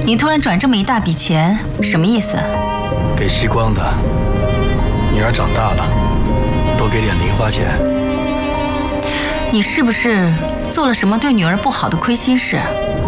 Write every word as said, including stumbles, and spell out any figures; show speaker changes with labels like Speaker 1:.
Speaker 1: 你突然转这么一大笔钱，什么意思？
Speaker 2: 给西光的。女儿长大了，多给点零花钱。
Speaker 1: 你是不是做了什么对女儿不好的亏心事？